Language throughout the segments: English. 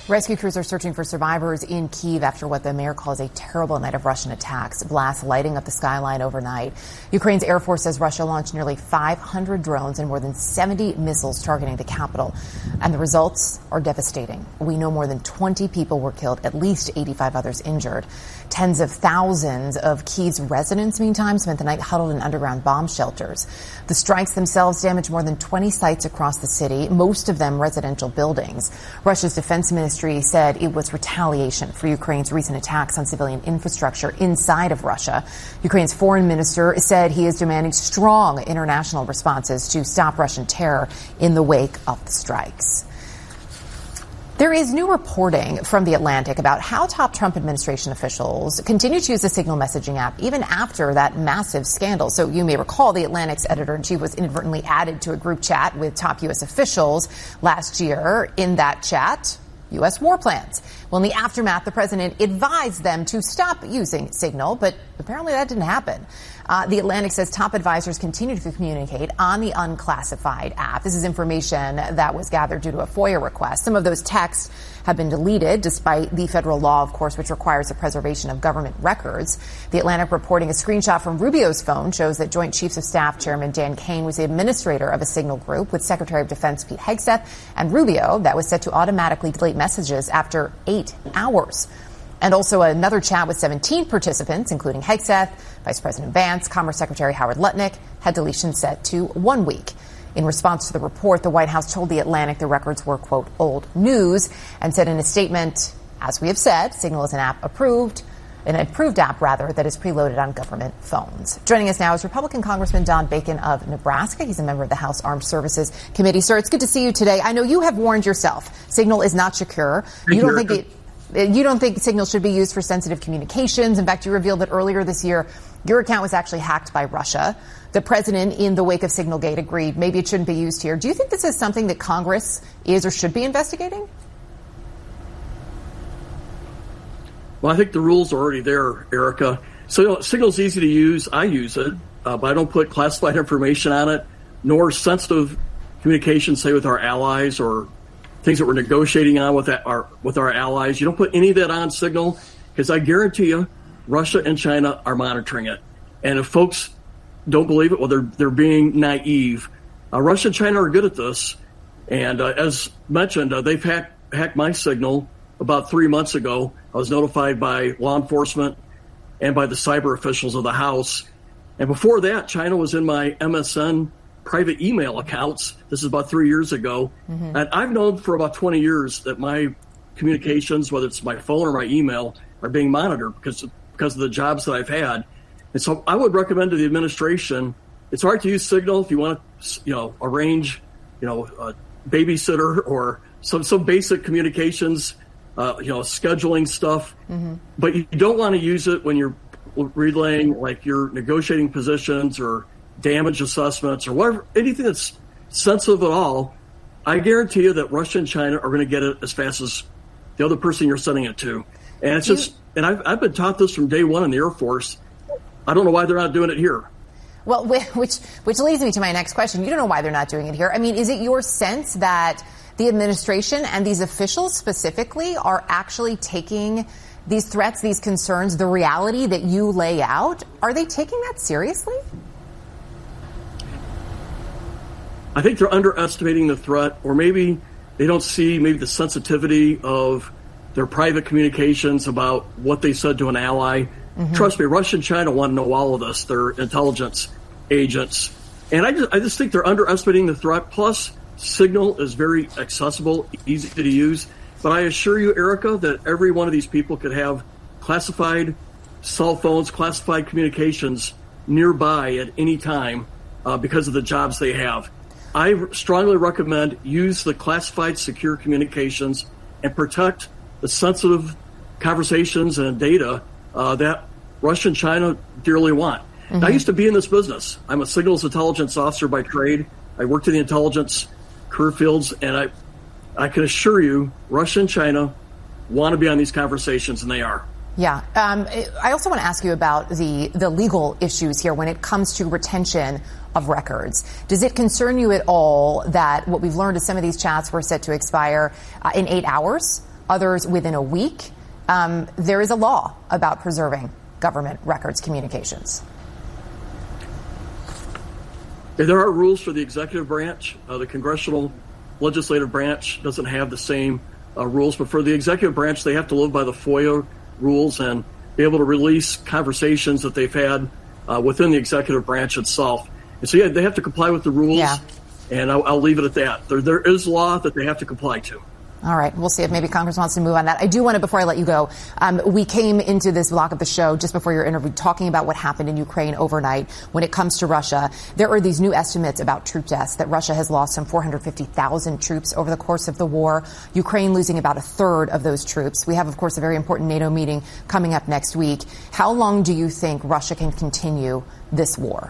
Rescue crews are searching for survivors in Kyiv after what the mayor calls a terrible night of Russian attacks, blasts lighting up the skyline overnight. Ukraine's Air Force says Russia launched nearly 500 drones and more than 70 missiles targeting the capital. And the results are devastating. We know more than 20 people were killed, at least 85 others injured. Tens of thousands of Kyiv's residents, meantime, spent the night huddled in underground bomb shelters. The strikes themselves damaged more than 20 sites across the city, most of them residential buildings. Russia's defense ministry said it was retaliation for Ukraine's recent attacks on civilian infrastructure inside of Russia. Ukraine's foreign minister said he is demanding strong international responses to stop Russian terror in the wake of the strikes. There is new reporting from The Atlantic about how top Trump administration officials continue to use the Signal messaging app even after that massive scandal. So you may recall The Atlantic's editor-in-chief was inadvertently added to a group chat with top U.S. officials last year. In that chat, U.S. war plans. Well, in the aftermath, the president advised them to stop using Signal, but apparently that didn't happen. The Atlantic says top advisors continue to communicate on the unclassified app. This is information that was gathered due to a FOIA request. Some of those texts have been deleted, despite the federal law, of course, which requires the preservation of government records. The Atlantic reporting a screenshot from Rubio's phone shows that Joint Chiefs of Staff Chairman Dan Kane was the administrator of a Signal group with Secretary of Defense Pete Hegseth and Rubio that was set to automatically delete messages after 8 hours. And also another chat with 17 participants, including Hegseth, Vice President Vance, Commerce Secretary Howard Lutnick, had deletion set to 1 week. In response to the report, the White House told The Atlantic the records were, quote, old news, and said in a statement, as we have said, Signal is an approved app that is preloaded on government phones. Joining us now is Republican Congressman Don Bacon of Nebraska. He's a member of the House Armed Services Committee. Sir, it's good to see you today. I know you have warned yourself. Signal is not secure. You don't think Signal should be used for sensitive communications. In fact, you revealed that earlier this year, your account was actually hacked by Russia. The president, in the wake of Signalgate, agreed maybe it shouldn't be used here. Do you think this is something that Congress is or should be investigating? Well, I think the rules are already there, Erica. So Signal's easy to use. I use it, but I don't put classified information on it, nor sensitive communications, say, with our allies or things that we're negotiating on with our allies. You don't put any of that on Signal, because I guarantee you Russia and China are monitoring it. And if folks don't believe it, well, they're being naive. Russia and China are good at this. And as mentioned, they've hacked my Signal about 3 months ago. I was notified by law enforcement and by the cyber officials of the House. And before that, China was in my MSN private email accounts. This is about 3 years ago. Mm-hmm. And I've known for about 20 years that my communications, whether it's my phone or my email, are being monitored because of the jobs that I've had. And so I would recommend to the administration, it's hard to use Signal if you want to, arrange, a babysitter or some basic communications, scheduling stuff. Mm-hmm. But you don't want to use it when you're relaying, like, your negotiating positions or damage assessments or whatever, anything that's sensitive at all. I guarantee you that Russia and China are going to get it as fast as the other person you're sending it to. And it's and I've been taught this from day one in the Air Force. I don't know why they're not doing it here. Well, which leads me to my next question. You don't know why they're not doing it here. I mean, is it your sense that the administration and these officials specifically are actually taking these threats, these concerns, the reality that you lay out? Are they taking that seriously? I think they're underestimating the threat, or maybe they don't see the sensitivity of their private communications about what they said to an ally. Mm-hmm. Trust me, Russia and China want to know all of this. They're intelligence agents. And I just think they're underestimating the threat. Plus, Signal is very accessible, easy to use. But I assure you, Erica, that every one of these people could have classified cell phones, classified communications nearby at any time because of the jobs they have. I strongly recommend use the classified secure communications and protect the sensitive conversations and data that Russia and China dearly want. Mm-hmm. Now, I used to be in this business. I'm a signals intelligence officer by trade. I worked in the intelligence career fields, and I can assure you Russia and China want to be on these conversations, and they are. Yeah. I also want to ask you about the legal issues here when it comes to retention of records. Does it concern you at all that what we've learned is some of these chats were set to expire in 8 hours? others within a week. There is a law about preserving government records communications. There are rules for the executive branch. The congressional legislative branch doesn't have the same rules, but for the executive branch, they have to live by the FOIA rules and be able to release conversations that they've had within the executive branch itself. And so, yeah, they have to comply with the rules, and I'll leave it at that. There is law that they have to comply to. All right. We'll see if maybe Congress wants to move on that. I do want to, before I let you go, we came into this block of the show just before your interview talking about what happened in Ukraine overnight when it comes to Russia. There are these new estimates about troop deaths that Russia has lost some 450,000 troops over the course of the war, Ukraine losing about a third of those troops. We have, of course, a very important NATO meeting coming up next week. How long do you think Russia can continue this war?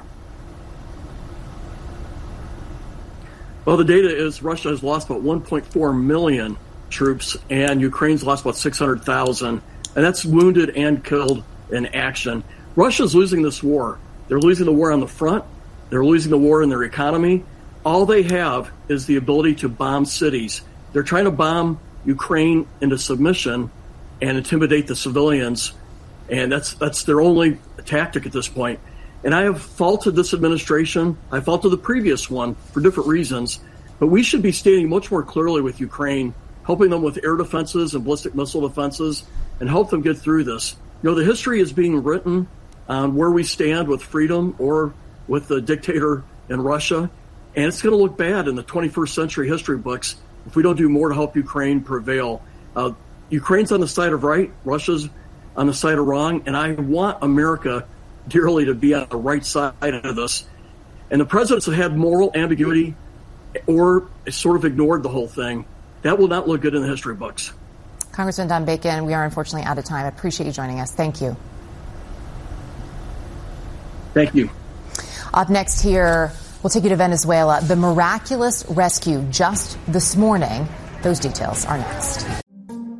Well, the data is Russia has lost about 1.4 million troops, and Ukraine's lost about 600,000, and that's wounded and killed in action. Russia's losing this war. They're losing the war on the front. They're losing the war in their economy. All they have is the ability to bomb cities. They're trying to bomb Ukraine into submission and intimidate the civilians, and that's their only tactic at this point. And I have faulted this administration. I faulted the previous one for different reasons. But we should be standing much more clearly with Ukraine, helping them with air defenses and ballistic missile defenses, and help them get through this. You know, the history is being written on where we stand with freedom or with the dictator in Russia. And it's going to look bad in the 21st century history books if we don't do more to help Ukraine prevail. Ukraine's on the side of right. Russia's on the side of wrong. And I want America dearly to be on the right side of this. And the presidents have had moral ambiguity or sort of ignored the whole thing. That will not look good in the history books. Congressman Don Bacon, we are unfortunately out of time. I appreciate you joining us. Thank you. Thank you. Up next here, we'll take you to Venezuela. The miraculous rescue just this morning. Those details are next.